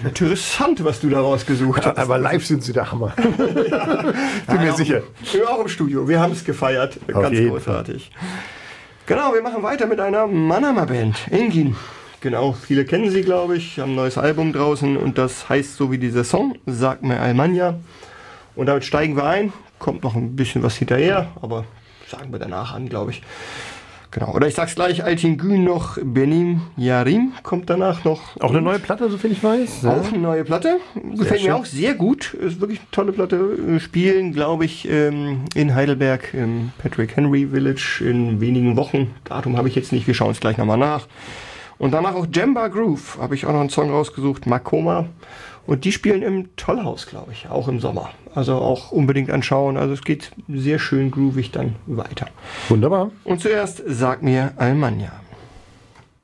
Interessant, was du da rausgesucht hast. Aber live sind sie der Hammer. Bin mir sicher. Wir auch im Studio. Wir haben es gefeiert. Ganz großartig. Genau, wir machen weiter mit einer Mannheimer Band. Engin. Genau, viele kennen sie, glaube ich. Haben ein neues Album draußen und das heißt so wie dieser Song, Sag mir Almanja. Und damit steigen wir ein. Kommt noch ein bisschen was hinterher, aber sagen wir danach an, glaube ich. Genau, oder ich sag's gleich, Altin Gün noch, Benim Yarim kommt danach noch. Auch eine neue Platte, soviel ich weiß. Auch eine neue Platte. Gefällt mir auch sehr gut. Ist wirklich eine tolle Platte. Spielen, glaube ich, in Heidelberg im Patrick Henry Village in wenigen Wochen. Datum habe ich jetzt nicht, wir schauen es gleich nochmal nach. Und danach auch Jemba Groove, habe ich auch noch einen Song rausgesucht, Makoma. Und die spielen im Tollhaus, glaube ich, auch im Sommer. Also auch unbedingt anschauen. Also es geht sehr schön groovig dann weiter. Wunderbar. Und zuerst Sag mir Almanja.